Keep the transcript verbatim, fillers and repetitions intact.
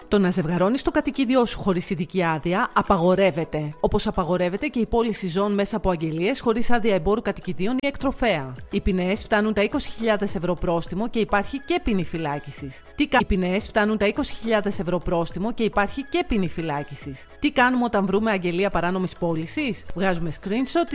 Το να ζευγαρώνεις το κατοικίδιό σου χωρίς ειδική άδεια απαγορεύεται. Όπως απαγορεύεται και η πώληση ζώων μέσα από αγγελίες χωρίς άδεια εμπόρου κατοικιδίων ή εκτροφέα. Οι ποινές φτάνουν τα είκοσι χιλιάδες ευρώ πρόστιμο και υπάρχει και ποινή φυλάκισης. Τι κα... Οι ποινές φτάνουν τα είκοσι χιλιάδες ευρώ πρόστιμο και υπάρχει και ποινή φυλάκισης. Τι κάνουμε όταν βρούμε αγγελία παράνομης πώλησης? Βγάζουμε screenshot